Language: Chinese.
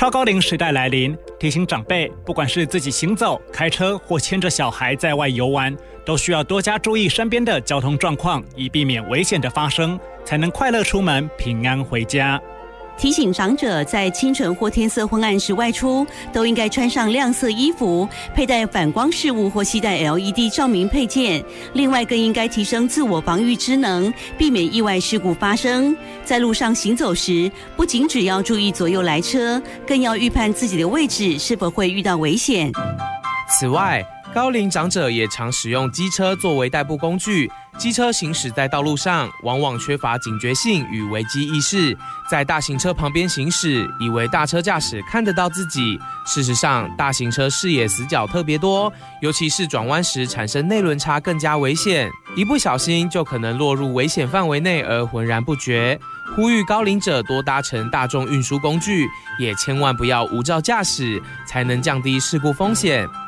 超高龄时代来临，提醒长辈，不管是自己行走、开车或牵着小孩在外游玩，都需要多加注意身边的交通状况，以避免危险的发生，才能快乐出门，平安回家。 提醒长者在清晨或天色昏暗时外出，都应该穿上亮色衣服，佩戴反光饰物或携带 LED 照明配件。另外，更应该提升自我防御知能，避免意外事故发生。在路上行走时，不仅只要注意左右来车，更要预判自己的位置是否会遇到危险。 此外，高龄长者也常使用机车作为代步工具，机车行驶在道路上，往往缺乏警觉性与危机意识，在大型车旁边行驶，以为大车驾驶看得到自己。事实上，大型车视野死角特别多，尤其是转弯时产生内轮差更加危险，一不小心就可能落入危险范围内而浑然不觉。呼吁高龄者多搭乘大众运输工具，也千万不要无照驾驶，才能降低事故风险。